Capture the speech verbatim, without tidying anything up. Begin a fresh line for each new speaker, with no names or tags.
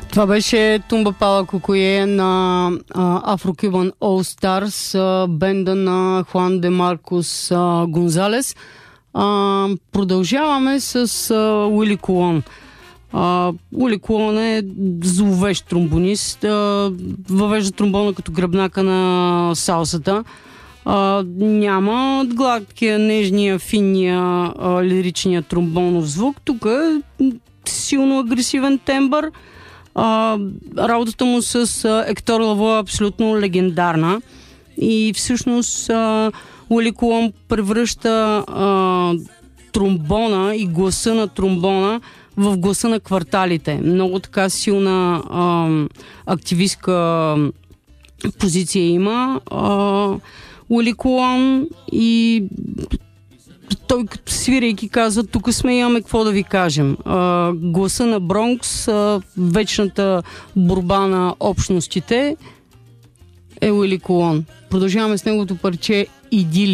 Това беше Тумба Пала Кукуе на Afro-Cuban All Stars, а, бенда на Хуан де Маркос а, Гонзалес. А, продължаваме с а, Уили Колон. А, Уили Колон е зловещ тромбонист. А, въвежда тромбона като гръбнака на салсата. А, няма гладкия, нежния, финния, а, лиричния тромбонов звук. Тук е силно агресивен тембър. А, работата му с а, Ектор Лаво е абсолютно легендарна и всъщност а, Уили Колон превръща а, тромбона и гласа на тромбона в гласа на кварталите. Много така силна а, активистка позиция има а, Уили Колон и той като свирайки казва, тук сме, имаме какво да ви кажем. А, гласа на Бронкс, а, вечната борба на общностите е Уили Колон. Продължаваме с неговото парче Идили.